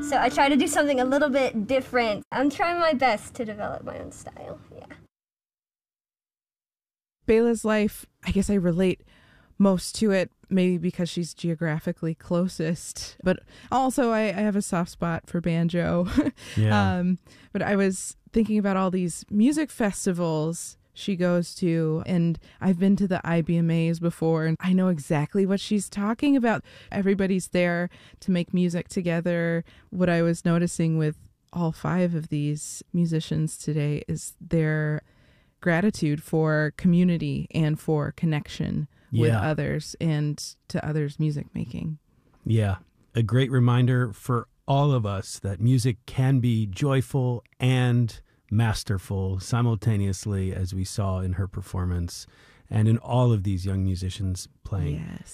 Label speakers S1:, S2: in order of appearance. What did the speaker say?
S1: So I try to do something a little bit different. I'm trying my best to develop my own style, yeah.
S2: Bella's life, I guess I relate most to it, maybe because she's geographically closest. But also I have a soft spot for banjo.
S3: Yeah.
S2: But I was thinking about all these music festivals she goes to, and I've been to the IBMAs before, and I know exactly what she's talking about. Everybody's there to make music together. What I was noticing with all 5 of these musicians today is their gratitude for community and for connection with others and to others' music making.
S3: Yeah, a great reminder for all of us that music can be joyful and masterful simultaneously, as we saw in her performance and in all of these young musicians playing.
S2: Yes.